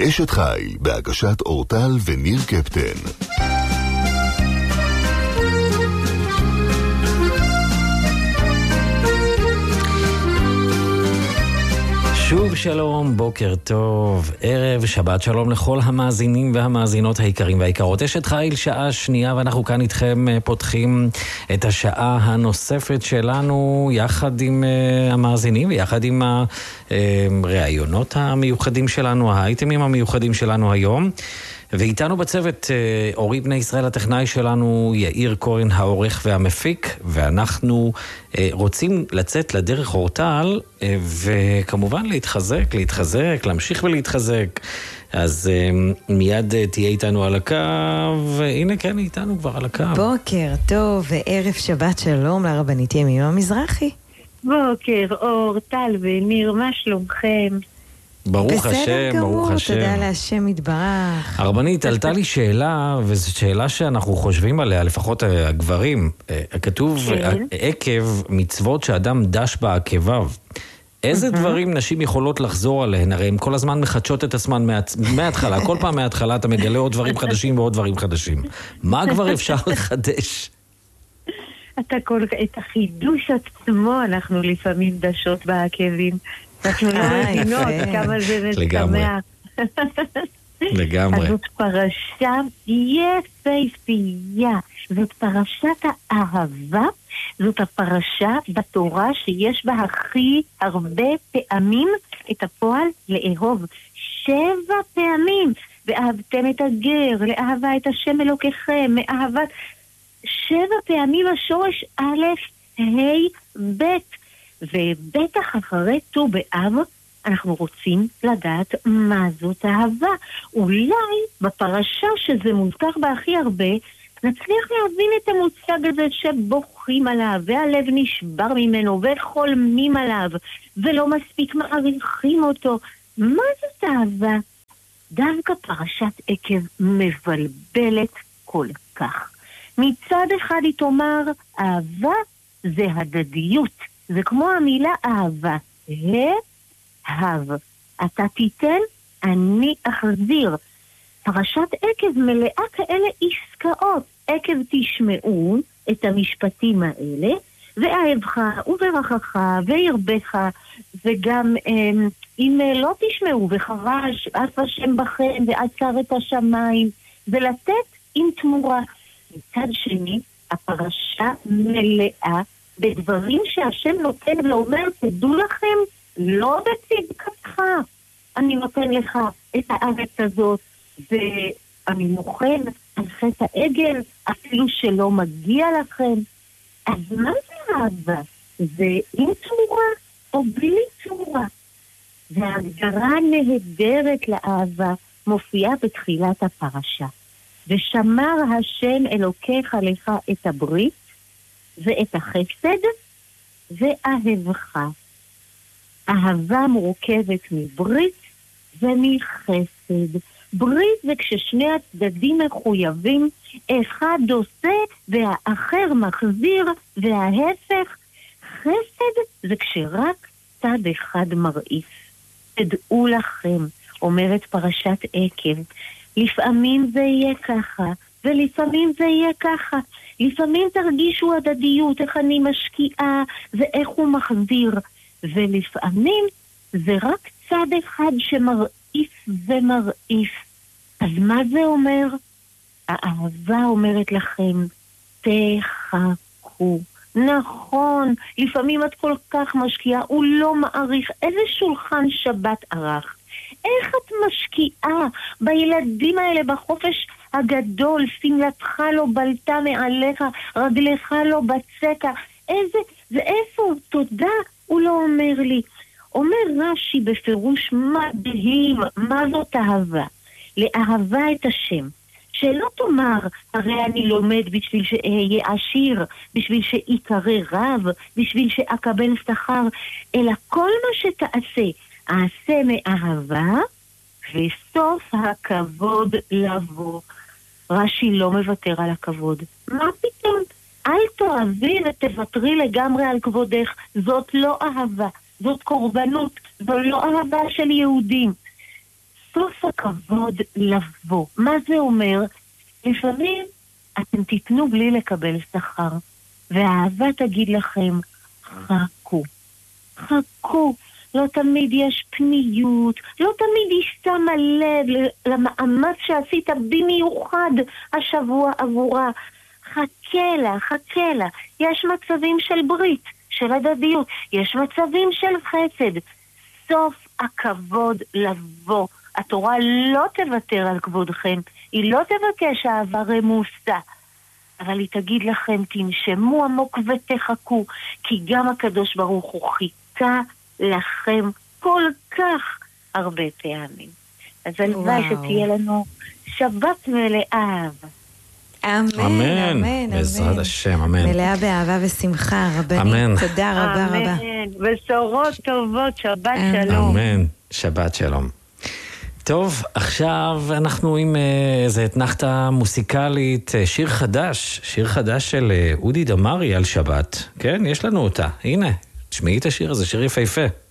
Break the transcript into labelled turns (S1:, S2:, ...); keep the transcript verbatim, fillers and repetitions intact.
S1: אשת חיל בהגשת אורטל וניר קפטן.
S2: שוב שלום, בוקר טוב, ערב, שבת שלום לכל המאזינים והמאזינות היקרים והיקרות. אשת חיל, שעה שנייה, ואנחנו כאן איתכם פותחים את השעה הנוספת שלנו יחד עם uh, המאזינים ויחד עם הרעיונות המיוחדים שלנו, האייטמים המיוחדים שלנו היום. ואיתנו בצוות אורי בני ישראל הטכנאי שלנו, יאיר כהן העורך והמפיק, ואנחנו רוצים לצאת לדרך אורטל וכמובן להתחזק, להתחזק, להמשיך ולהתחזק. אז מיד תהיה איתנו על הקו, והנה כן, איתנו כבר על הקו.
S3: בוקר טוב וערב שבת שלום לרבנית ימימה מזרחי.
S4: בוקר אור, טל וניר, מה שלומכם?
S2: ברוך השם, ברוך השם.
S3: תודה להשם יתברך.
S2: הרבנית, עלתה לי שאלה, וזו שאלה שאנחנו חושבים עליה, לפחות הגברים. כתוב, עקב מצוות שאדם דש בעקביו. איזה דברים נשים יכולות לחזור עליהן? הרי הן כל הזמן מחדשות את עצמן מההתחלה. כל פעם מההתחלה אתה מגלה עוד דברים חדשים ועוד דברים חדשים. מה כבר אפשר לחדש?
S4: אתה כל... את החידוש עצמו אנחנו לפעמים דשות בעקבים. אנחנו לא מבינות כמה זה משמח.
S2: לגמרי.
S4: אז זאת פרשה יפהפייה. זאת פרשת האהבה. זאת הפרשה בתורה שיש בה הכי הרבה פעמים את הפועל לאהוב. שבע פעמים. ואהבתם את הגר, לאהבה את השם אלוקיכם, מאהבת... שבע פעמים השורש א', ה', ב'. ובטח אחרי ט"ו באב אנחנו רוצים לדעת מה זאת אהבה. אולי בפרשה שזה מוזכר בה הכי הרבה נצליח להבין את המושג הזה שבוכים עליו והלב נשבר ממנו וחולמים עליו ולא מספיק מעריכים אותו. מה זאת אהבה? דווקא פרשת עקב מבלבלת כל כך. מצד אחד היא תאמר אהבה זה הדדיות, זה כמו המילה אהבה, ההב, אתה תיתן, אני אחזיר. פרשת עקב מלאה כאלה עסקאות. עקב תשמעו את המשפטים האלה, ואהבך וברכך וירבך, וגם אם לא תשמעו וחרש אף השם בכם ועצר את השמיים, ולתת עם תמורה. מצד שני, הפרשה מלאה בדברים שהשם נותן ואומר, תדעו לכם, לא בצדקתך. אני נותן לך את הארץ הזאת, ואני מוכן על חטא העגל, אפילו שלא מגיע לכם. אז מה זה אהבה? זה עם תמורה או בלי תמורה? וההגדרה נהדרת לאהבה מופיעה בתחילת הפרשה. ושמר השם אלוקיך לך את הברית, ואת החסד, ואהבך. אהבה מורכבת מברית ומחסד. ברית זה כששני הצדדים מחויבים, אחד עושה והאחר מחזיר, וההפך. חסד זה כשרק צד אחד מרעיף. תדעו לכם, אומרת פרשת עקב, לפעמים זה יהיה ככה, ולפעמים זה יהיה ככה. לפעמים תרגישו הדדיות, איך אני משקיעה, ואיך הוא מחזיר. ולפעמים זה רק צד אחד שמרעיף ומרעיף. אז מה זה אומר? האהבה אומרת לכם, תחכו. נכון, לפעמים את כל כך משקיעה, הוא לא מעריך. איזה שולחן שבת ערך? איך את משקיעה בילדים האלה בחופש הגדול? שמלתך לא בלטה מעליך, רגליך לא בצקה. איזה, זה איפה? תודה, הוא לא אומר לי. אומר רש"י בפירוש מדהים, מה זאת אהבה? לאהבה את השם. שלא תאמר, הרי אני לומד בשביל שאהיה עשיר, בשביל שיקרא רב, בשביל שאקבל שכר, אלא כל מה שתעשה, אעשה מאהבה, וסוף הכבוד לבוא. רש"י לא מוותר על הכבוד. מה פתאום? אל תאהבי ותוותרי לגמרי על כבודך. זאת לא אהבה, זאת קורבנות, זו לא אהבה של יהודים. סוף הכבוד לבוא. מה זה אומר? לפעמים אתם תיתנו בלי לקבל שכר, והאהבה תגיד לכם, חכו, חכו. לא תמיד יש פניות, לא תמיד היא שמה לב למאמץ שעשית במיוחד השבוע עבורה. חכה לה, חכה לה. יש מצבים של ברית, של הדדיות, יש מצבים של חסד. סוף הכבוד לבוא. התורה לא תוותר על כבודכם, היא לא תבקש אהבה רמוסה, אבל היא תגיד לכם, תנשמו עמוק ותחכו, כי גם הקדוש ברוך הוא חיכה לכם כל כך הרבה פעמים. אז הלוואי שתהיה לנו שבת מלאה אהבה.
S3: אמן,
S2: אמן,
S3: אמן,
S2: בעזרת השם, אמן.
S3: מלאה באהבה ושמחה, רבנית.
S2: אמן.
S3: תודה רבה רבה.
S4: אמן, בשורות טובות, שבת שלום.
S2: אמן, שבת שלום. טוב, עכשיו אנחנו עם איזה אתנחתה מוסיקלית, שיר חדש, שיר חדש של אודי דמרי על שבת. כן, יש לנו אותה. הנה, תשמעי את השיר הזה, שיר יפהפה.